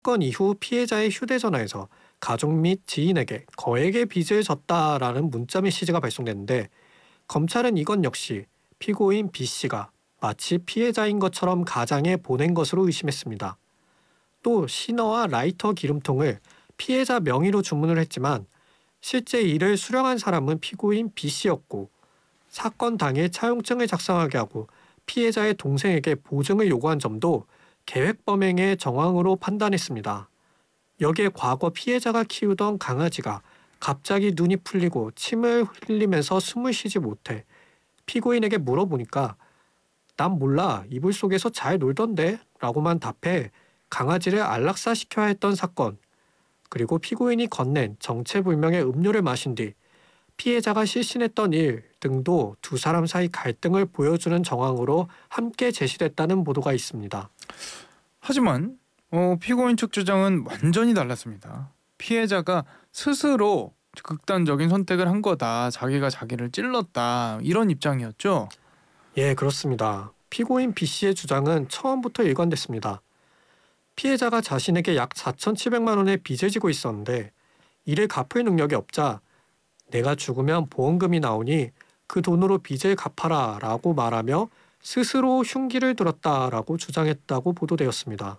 사건 이후 피해자의 휴대전화에서 가족 및 지인에게 거액의 빚을 졌다라는 문자 메시지가 발송됐는데 검찰은 이건 역시 피고인 B씨가 마치 피해자인 것처럼 가장에 보낸 것으로 의심했습니다. 또 시너와 라이터 기름통을 피해자 명의로 주문을 했지만 실제 이를 수령한 사람은 피고인 B씨였고 사건 당일 차용증을 작성하게 하고 피해자의 동생에게 보증을 요구한 점도 계획 범행의 정황으로 판단했습니다. 여기에 과거 피해자가 키우던 강아지가 갑자기 눈이 풀리고 침을 흘리면서 숨을 쉬지 못해 피고인에게 물어보니까 난 몰라 이불 속에서 잘 놀던데 라고만 답해 강아지를 안락사시켜야 했던 사건, 그리고 피고인이 건넨 정체불명의 음료를 마신 뒤 피해자가 실신했던 일 등도 두 사람 사이 갈등을 보여주는 정황으로 함께 제시됐다는 보도가 있습니다. 하지만 피고인 측 주장은 완전히 달랐습니다. 피해자가 스스로 극단적인 선택을 한 거다. 자기가 자기를 찔렀다. 이런 입장이었죠. 예, 그렇습니다. 피고인 B씨의 주장은 처음부터 일관됐습니다. 피해자가 자신에게 약 4,700만 원의 빚을 지고 있었는데 이를 갚을 능력이 없자 내가 죽으면 보험금이 나오니 그 돈으로 빚을 갚아라 라고 말하며 스스로 흉기를 들었다라고 주장했다고 보도되었습니다.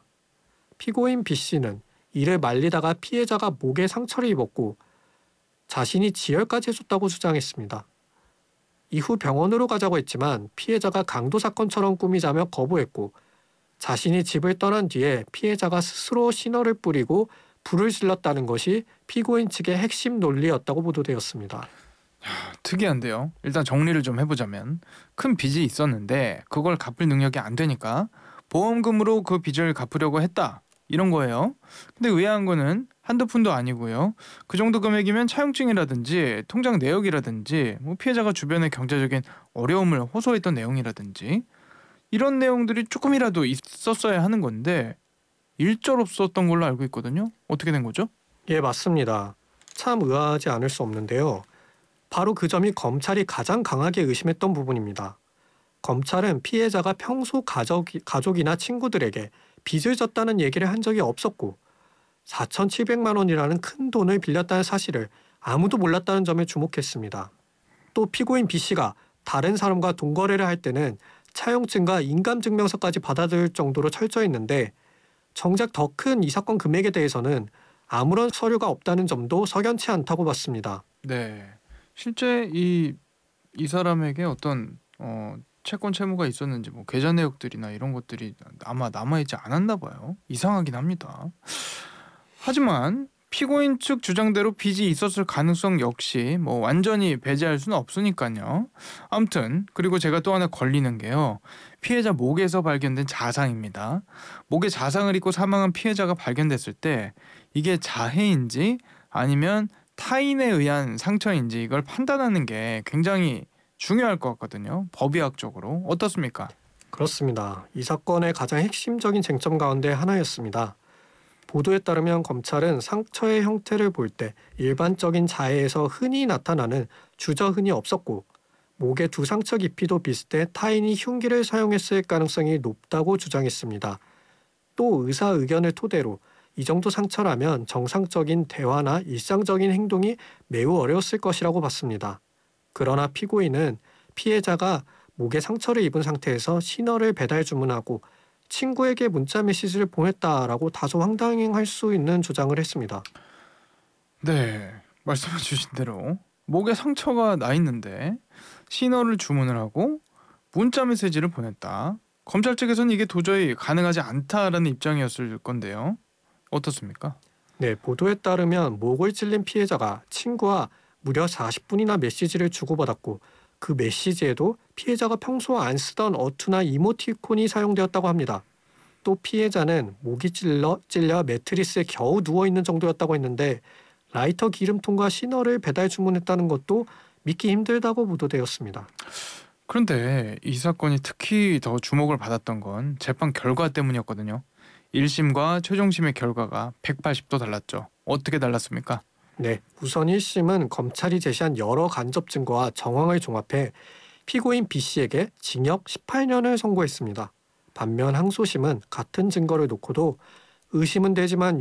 피고인 B씨는 이를 말리다가 피해자가 목에 상처를 입었고 자신이 지혈까지 해줬다고 주장했습니다. 이후 병원으로 가자고 했지만 피해자가 강도 사건처럼 꾸미자며 거부했고 자신이 집을 떠난 뒤에 피해자가 스스로 신호를 뿌리고 불을 질렀다는 것이 피고인 측의 핵심 논리였다고 보도되었습니다. 특이한데요. 일단 정리를 좀 해보자면 큰 빚이 있었는데 그걸 갚을 능력이 안 되니까 보험금으로 그 빚을 갚으려고 했다. 이런 거예요. 근데 의아한 거는 한두 푼도 아니고요. 그 정도 금액이면 차용증이라든지 통장 내역이라든지 피해자가 주변의 경제적인 어려움을 호소했던 내용이라든지 이런 내용들이 조금이라도 있었어야 하는 건데 일절 없었던 걸로 알고 있거든요. 어떻게 된 거죠? 예, 맞습니다. 참 의아하지 않을 수 없는데요. 바로 그 점이 검찰이 가장 강하게 의심했던 부분입니다. 검찰은 피해자가 평소 가족이나 친구들에게 빚을 졌다는 얘기를 한 적이 없었고 4,700만 원이라는 큰 돈을 빌렸다는 사실을 아무도 몰랐다는 점에 주목했습니다. 또 피고인 B씨가 다른 사람과 돈 거래를 할 때는 차용증과 인감증명서까지 받아들 정도로 철저했는데 정작 더 큰 이 사건 금액에 대해서는 아무런 서류가 없다는 점도 석연치 않다고 봤습니다. 네. 실제 이 사람에게 어떤 채권 채무가 있었는지 계좌 내역들이나 이런 것들이 아마 남아있지 않았나 봐요. 이상하긴 합니다. 하지만 피고인 측 주장대로 빚이 있었을 가능성 역시 완전히 배제할 수는 없으니까요. 아무튼 그리고 제가 또 하나 걸리는 게요. 피해자 목에서 발견된 자상입니다. 목에 자상을 입고 사망한 피해자가 발견됐을 때 이게 자해인지 아니면 타인에 의한 상처인지 이걸 판단하는 게 굉장히 중요할 것 같거든요. 법의학적으로. 어떻습니까? 그렇습니다. 이 사건의 가장 핵심적인 쟁점 가운데 하나였습니다. 보도에 따르면 검찰은 상처의 형태를 볼 때 일반적인 자해에서 흔히 나타나는 주저흔이 없었고 목의 두 상처 깊이도 비슷해 타인이 흉기를 사용했을 가능성이 높다고 주장했습니다. 또 의사 의견을 토대로 이 정도 상처라면 정상적인 대화나 일상적인 행동이 매우 어려웠을 것이라고 봤습니다. 그러나 피고인은 피해자가 목에 상처를 입은 상태에서 신호를 배달 주문하고 친구에게 문자 메시지를 보냈다라고 다소 황당할 수 있는 주장을 했습니다. 네, 말씀해 주신 대로 목에 상처가 나 있는데 신호를 주문을 하고 문자 메시지를 보냈다. 검찰 측에서는 이게 도저히 가능하지 않다라는 입장이었을 건데요. 어떻습니까? 네, 보도에 따르면 목을 찔린 피해자가 친구와 무려 40분이나 메시지를 주고받았고 그 메시지에도 피해자가 평소 안 쓰던 어투나 이모티콘이 사용되었다고 합니다. 또 피해자는 목이 찔려 매트리스에 겨우 누워있는 정도였다고 했는데 라이터 기름통과 시너를 배달 주문했다는 것도 믿기 힘들다고 보도되었습니다. 그런데 이 사건이 특히 더 주목을 받았던 건 재판 결과 때문이었거든요. 1심과 최종심의 결과가 180도 달랐죠. 어떻게 달랐습니까? 네, 우선 1심은 검찰이 제시한 여러 간접 증거와 정황을 종합해 피고인 B씨에게 징역 18년을 선고했습니다. 반면 항소심은 같은 증거를 놓고도 의심은 되지만